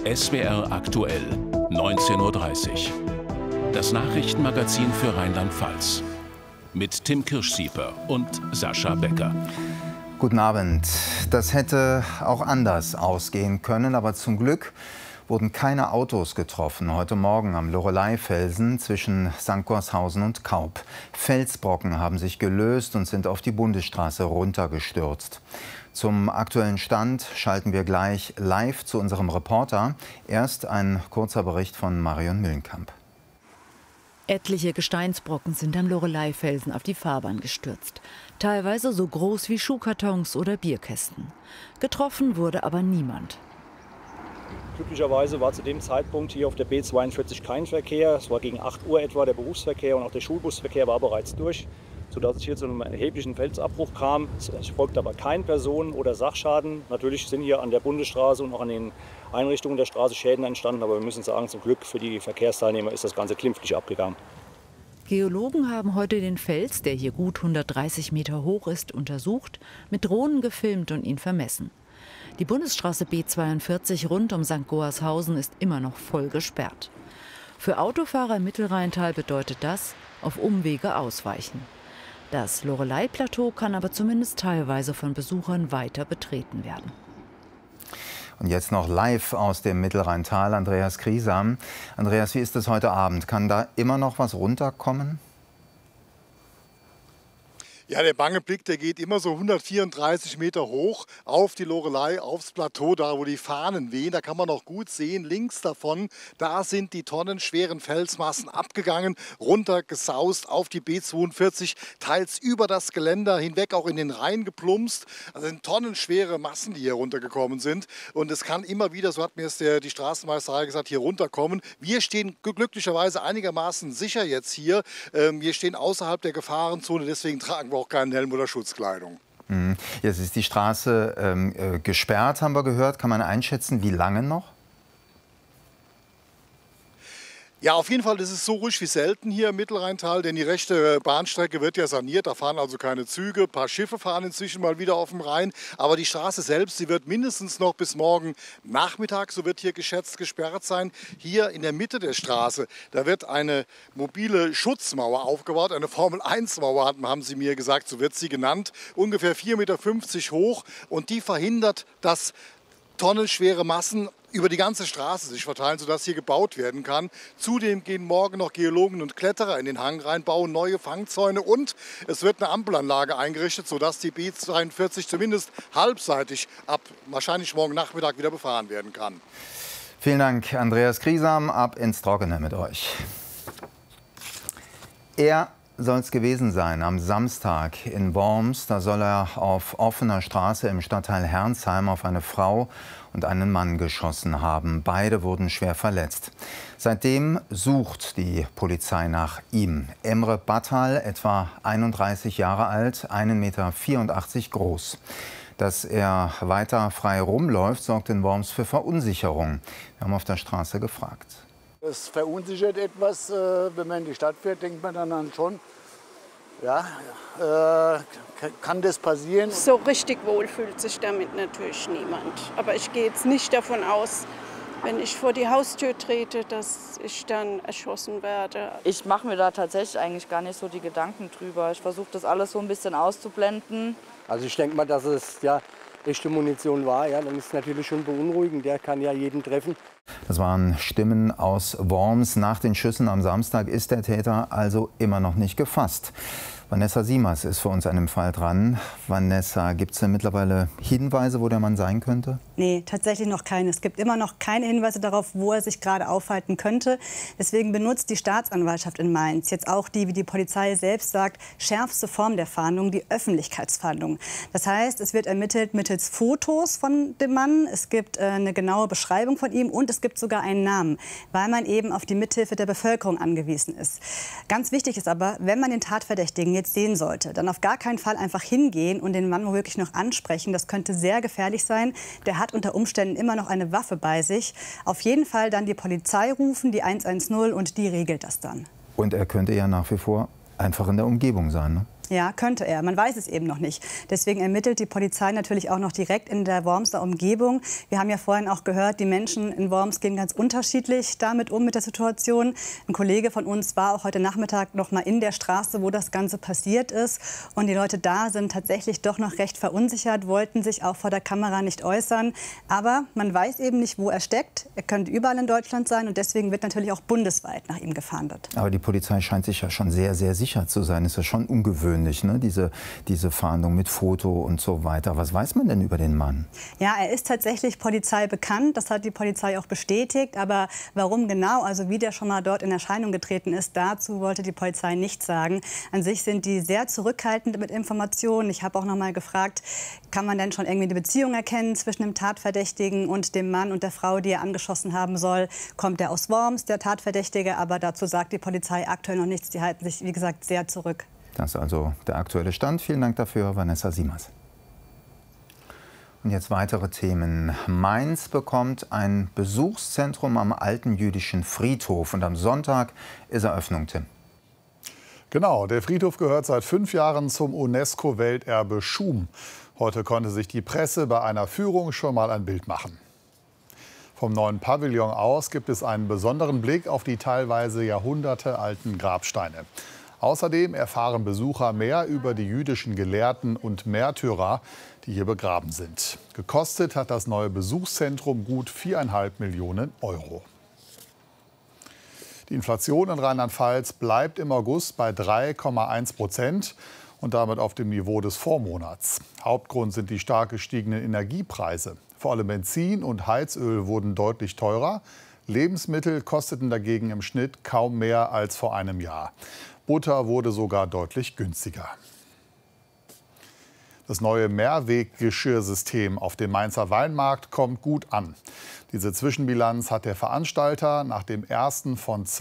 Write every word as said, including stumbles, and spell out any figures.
S W R aktuell, neunzehn Uhr dreißig. Das Nachrichtenmagazin für Rheinland-Pfalz. Mit Tim Kirschsieper und Sascha Becker. Guten Abend. Das hätte auch anders ausgehen können, aber zum Glück wurden keine Autos getroffen heute Morgen am Loreleyfelsen zwischen Sankt Gorshausen und Kaup. Felsbrocken haben sich gelöst und sind auf die Bundesstraße runtergestürzt. Zum aktuellen Stand schalten wir gleich live zu unserem Reporter. Erst ein kurzer Bericht von Marion Müllenkamp. Etliche Gesteinsbrocken sind am Loreleyfelsen auf die Fahrbahn gestürzt. Teilweise so groß wie Schuhkartons oder Bierkästen. Getroffen wurde aber niemand. Glücklicherweise war zu dem Zeitpunkt hier auf der B zweiundvierzig kein Verkehr. Es war gegen acht Uhr etwa der Berufsverkehr und auch der Schulbusverkehr war bereits durch, sodass es hier zu einem erheblichen Felsabbruch kam. Es folgte aber kein Personen- oder Sachschaden. Natürlich sind hier an der Bundesstraße und auch an den Einrichtungen der Straße Schäden entstanden, aber wir müssen sagen, zum Glück für die Verkehrsteilnehmer ist das Ganze glimpflich abgegangen. Geologen haben heute den Fels, der hier gut hundertdreißig Meter hoch ist, untersucht, mit Drohnen gefilmt und ihn vermessen. Die Bundesstraße B zweiundvierzig rund um Sankt Gorshausen ist immer noch voll gesperrt. Für Autofahrer im Mittelrheintal bedeutet das, auf Umwege ausweichen. Das Loreley-Plateau kann aber zumindest teilweise von Besuchern weiter betreten werden. Und jetzt noch live aus dem Mittelrheintal, Andreas Griesam. Andreas, wie ist es heute Abend? Kann da immer noch was runterkommen? Ja, der bange Blick, der geht immer so hundertvierunddreißig Meter hoch auf die Loreley, aufs Plateau, da wo die Fahnen wehen. Da kann man noch gut sehen, links davon, da sind die tonnenschweren Felsmassen abgegangen, runtergesaust auf die B zweiundvierzig, teils über das Geländer hinweg auch in den Rhein geplumpst. Also sind tonnenschwere Massen, die hier runtergekommen sind. Und es kann immer wieder, so hat mir es der, die Straßenmeisterei gesagt, hier runterkommen. Wir stehen glücklicherweise einigermaßen sicher jetzt hier. Ähm, wir stehen außerhalb der Gefahrenzone, deswegen tragen wir auch keinen Helm oder Schutzkleidung. Jetzt ist die Straße ähm, gesperrt, haben wir gehört. Kann man einschätzen, wie lange noch? Ja, auf jeden Fall ist es so ruhig wie selten hier im Mittelrheintal, denn die rechte Bahnstrecke wird ja saniert. Da fahren also keine Züge. Ein paar Schiffe fahren inzwischen mal wieder auf dem Rhein. Aber die Straße selbst, die wird mindestens noch bis morgen Nachmittag, so wird hier geschätzt, gesperrt sein. Hier in der Mitte der Straße, da wird eine mobile Schutzmauer aufgebaut. Eine Formel eins Mauer, haben sie mir gesagt, so wird sie genannt. Ungefähr vier Meter fünfzig hoch. Und die verhindert, dass tonnenschwere Massen über die ganze Straße sich verteilen, sodass hier gebaut werden kann. Zudem gehen morgen noch Geologen und Kletterer in den Hang rein, bauen neue Fangzäune und es wird eine Ampelanlage eingerichtet, sodass die B zweiundvierzig zumindest halbseitig ab wahrscheinlich morgen Nachmittag wieder befahren werden kann. Vielen Dank, Andreas Griesam. Ab ins Trockene mit euch. Er soll es gewesen sein am Samstag in Worms. Da soll er auf offener Straße im Stadtteil Herrnsheim auf eine Frau und einen Mann geschossen haben. Beide wurden schwer verletzt. Seitdem sucht die Polizei nach ihm. Emre Battal, etwa einunddreißig Jahre alt, ein Meter vierundachtzig groß. Dass er weiter frei rumläuft, sorgt in Worms für Verunsicherung. Wir haben auf der Straße gefragt. Es verunsichert etwas, wenn man in die Stadt fährt, denkt man dann schon, ja, äh, kann das passieren? So richtig wohl fühlt sich damit natürlich niemand. Aber ich gehe jetzt nicht davon aus, wenn ich vor die Haustür trete, dass ich dann erschossen werde. Ich mache mir da tatsächlich eigentlich gar nicht so die Gedanken drüber. Ich versuche das alles so ein bisschen auszublenden. Also ich denke mal, dass es ja echte Munition war, ja, dann ist es natürlich schon beunruhigend. Der kann ja jeden treffen. Das waren Stimmen aus Worms. Nach den Schüssen am Samstag ist der Täter also immer noch nicht gefasst. Vanessa Siemers ist für uns an dem Fall dran. Vanessa, gibt es denn mittlerweile Hinweise, wo der Mann sein könnte? Nee, tatsächlich noch keine. Es gibt immer noch keine Hinweise darauf, wo er sich gerade aufhalten könnte. Deswegen benutzt die Staatsanwaltschaft in Mainz jetzt auch die, wie die Polizei selbst sagt, schärfste Form der Fahndung, die Öffentlichkeitsfahndung. Das heißt, es wird ermittelt mittels Fotos von dem Mann, es gibt äh, eine genaue Beschreibung von ihm und es gibt sogar einen Namen, weil man eben auf die Mithilfe der Bevölkerung angewiesen ist. Ganz wichtig ist aber, wenn man den Tatverdächtigen jetzt sehen sollte, dann auf gar keinen Fall einfach hingehen und den Mann womöglich noch ansprechen. Das könnte sehr gefährlich sein. Der hat unter Umständen immer noch eine Waffe bei sich. Auf jeden Fall dann die Polizei rufen, die eins eins null, und die regelt das dann. Und er könnte ja nach wie vor einfach in der Umgebung sein, ne? Ja, könnte er. Man weiß es eben noch nicht. Deswegen ermittelt die Polizei natürlich auch noch direkt in der Wormser Umgebung. Wir haben ja vorhin auch gehört, die Menschen in Worms gehen ganz unterschiedlich damit um mit der Situation. Ein Kollege von uns war auch heute Nachmittag noch mal in der Straße, wo das Ganze passiert ist. Und die Leute da sind tatsächlich doch noch recht verunsichert, wollten sich auch vor der Kamera nicht äußern. Aber man weiß eben nicht, wo er steckt. Er könnte überall in Deutschland sein und deswegen wird natürlich auch bundesweit nach ihm gefahndet. Aber die Polizei scheint sich ja schon sehr, sehr sicher zu sein. Das ist ja schon ungewöhnlich. Ne? Diese, diese Fahndung mit Foto und so weiter. Was weiß man denn über den Mann? Ja, er ist tatsächlich Polizei bekannt. Das hat die Polizei auch bestätigt. Aber warum genau, also wie der schon mal dort in Erscheinung getreten ist, dazu wollte die Polizei nichts sagen. An sich sind die sehr zurückhaltend mit Informationen. Ich habe auch noch mal gefragt, kann man denn schon irgendwie eine Beziehung erkennen zwischen dem Tatverdächtigen und dem Mann und der Frau, die er angeschossen haben soll? Kommt er aus Worms, der Tatverdächtige? Aber dazu sagt die Polizei aktuell noch nichts. Die halten sich, wie gesagt, sehr zurück. Das ist also der aktuelle Stand. Vielen Dank dafür, Vanessa Siemers. Und jetzt weitere Themen. Mainz bekommt ein Besuchszentrum am alten jüdischen Friedhof. Und am Sonntag ist Eröffnung, Tim. Genau, der Friedhof gehört seit fünf Jahren zum UNESCO-Welterbe Schum. Heute konnte sich die Presse bei einer Führung schon mal ein Bild machen. Vom neuen Pavillon aus gibt es einen besonderen Blick auf die teilweise jahrhundertealten Grabsteine. Außerdem erfahren Besucher mehr über die jüdischen Gelehrten und Märtyrer, die hier begraben sind. Gekostet hat das neue Besuchszentrum gut viereinhalb Millionen Euro. Die Inflation in Rheinland-Pfalz bleibt im August bei drei Komma eins Prozent und damit auf dem Niveau des Vormonats. Hauptgrund sind die stark gestiegenen Energiepreise. Vor allem Benzin und Heizöl wurden deutlich teurer. Lebensmittel kosteten dagegen im Schnitt kaum mehr als vor einem Jahr. Butter wurde sogar deutlich günstiger. Das neue Mehrweggeschirrsystem auf dem Mainzer Weinmarkt kommt gut an. Diese Zwischenbilanz hat der Veranstalter nach dem ersten von zwei